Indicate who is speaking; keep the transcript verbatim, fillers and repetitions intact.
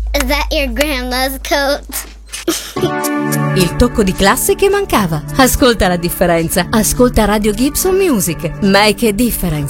Speaker 1: Is that your grandma's coat?
Speaker 2: Il tocco di classe che mancava. Ascolta la differenza. Ascolta Radio Gibson Music. Make a difference.